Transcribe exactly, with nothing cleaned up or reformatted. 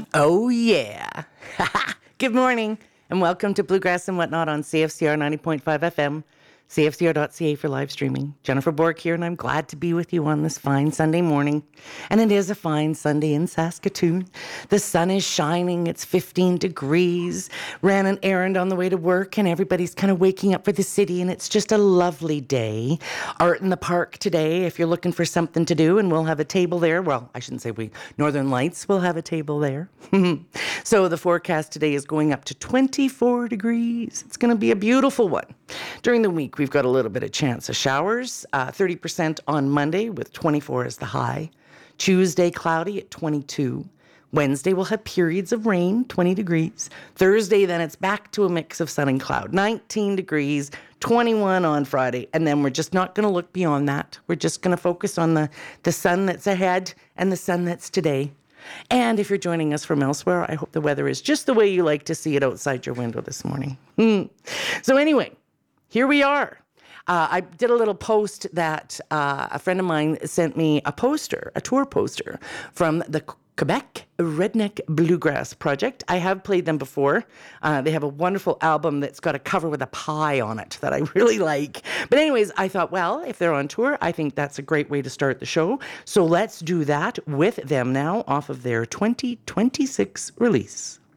Oh, yeah. Good morning, and welcome to Bluegrass and Whatnot on C F C R ninety point five F M, C F C R dot C A for live streaming. Jennifer Bork here, and I'm glad to be with you on this fine Sunday morning. And it is a fine Sunday in Saskatoon. The sun is shining. It's fifteen degrees. Ran an errand on the way to work, and everybody's kind of waking up for the city, and it's just a lovely day. Art in the park today, if you're looking for something to do, and we'll have a table there. Well, I shouldn't say we. Northern Lights will have a table there. So the forecast today is going up to twenty-four degrees. It's going to be a beautiful one. During the week, we've got a little bit of chance of showers, uh, thirty percent on Monday with twenty-four as the high. Tuesday, cloudy at twenty-two. Wednesday, we'll have periods of rain, twenty degrees. Thursday, then it's back to a mix of sun and cloud, nineteen degrees, twenty-one on Friday. And then we're just not going to look beyond that. We're just going to focus on the, the sun that's ahead and the sun that's today. And if you're joining us from elsewhere, I hope the weather is just the way you like to see it outside your window this morning. Hmm. So anyway, here we are. Uh, I did a little post that uh, a friend of mine sent me a poster, a tour poster from the Quebec Redneck Bluegrass Project. I have played them before. Uh, they have a wonderful album that's got a cover with a pie on it that I really like. But anyways, I thought, well, if they're on tour, I think that's a great way to start the show. So let's do that with them now off of their twenty twenty-six release.